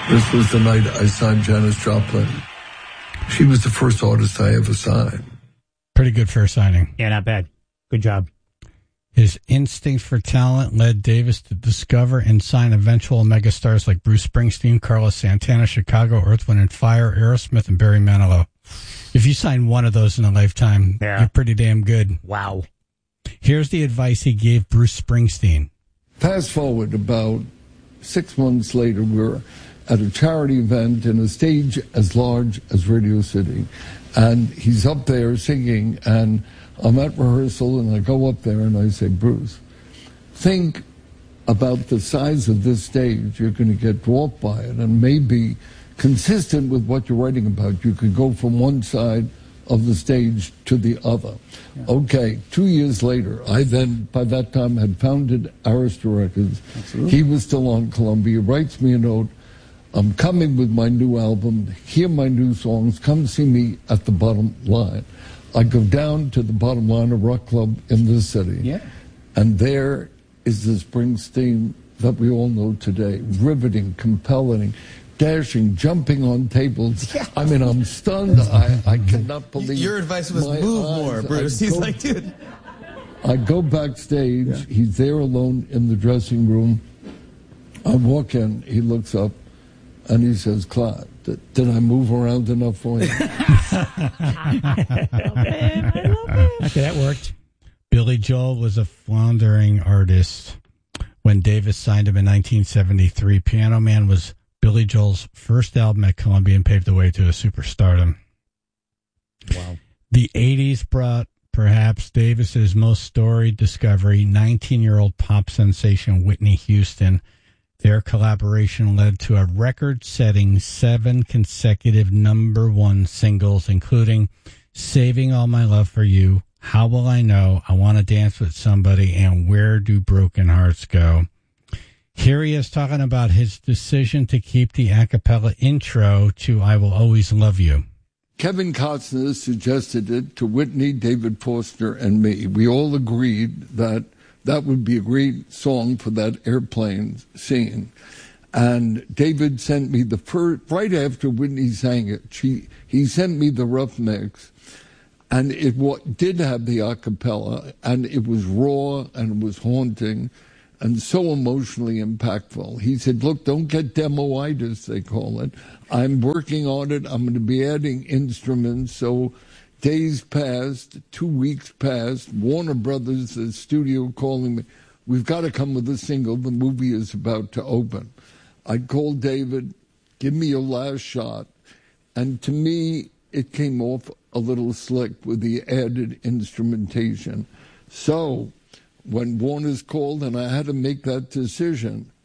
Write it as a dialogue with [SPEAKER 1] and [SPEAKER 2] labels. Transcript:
[SPEAKER 1] This was the night I signed Janis Joplin. She was the first artist I ever signed.
[SPEAKER 2] Pretty good first signing.
[SPEAKER 3] Yeah, not bad. Good job.
[SPEAKER 2] His instinct for talent led Davis to discover and sign eventual megastars like Bruce Springsteen, Carlos Santana, Chicago, Earth, Wind and Fire, Aerosmith, and Barry Manilow. If you sign one of those in a lifetime, you're pretty damn good.
[SPEAKER 3] Wow.
[SPEAKER 2] Here's the advice he gave Bruce Springsteen.
[SPEAKER 1] Fast forward about 6 months later, we're at a charity event in a stage as large as Radio City. And he's up there singing, and I'm at rehearsal, and I go up there and I say, Bruce, think about the size of this stage. You're going to get dwarfed by it, and maybe consistent with what you're writing about, you could go from one side of the stage to the other. Yeah. Okay, 2 years later, I then, by that time, had founded Arista Records. Absolutely. He was still on Columbia. He writes me a note. I'm coming with my new album. Hear my new songs. Come see me at the Bottom Line. I go down to the Bottom Line, a rock club in this city.
[SPEAKER 3] Yeah.
[SPEAKER 1] And there is the Springsteen that we all know today. Riveting, compelling, dashing, jumping on tables. Yeah. I mean, I'm stunned. I cannot believe.
[SPEAKER 4] Your advice was move more, Bruce. He's like, dude.
[SPEAKER 1] I go backstage. Yeah. He's there alone in the dressing room. I walk in. He looks up. And he says, Claude, did I move around enough for you?
[SPEAKER 3] I love it. Okay, that worked.
[SPEAKER 2] Billy Joel was a floundering artist when Davis signed him in 1973. Piano Man was Billy Joel's first album at Columbia and paved the way to a superstardom.
[SPEAKER 3] Wow.
[SPEAKER 2] The 80s brought perhaps Davis's most storied discovery, 19-year-old pop sensation Whitney Houston. Their collaboration led to a record-setting 7 consecutive #1 singles, including Saving All My Love for You, How Will I Know, I Want to Dance with Somebody, and Where Do Broken Hearts Go? Here he is talking about his decision to keep the a cappella intro to I Will Always Love You.
[SPEAKER 1] Kevin Costner suggested it to Whitney, David Foster, and me. We all agreed that that would be a great song for that airplane scene. And David sent me the first, right after Whitney sang it, he sent me the rough mix. And it did have the a cappella, and it was raw, and it was haunting, and so emotionally impactful. He said, look, don't get demoitis, they call it. I'm working on it. I'm going to be adding instruments. So days passed, 2 weeks passed. Warner Brothers, the studio, calling me. We've got to come with a single. The movie is about to open. I called David, give me your last shot. And to me, it came off a little slick with the added instrumentation. So when Warner's called and I had to make that decision,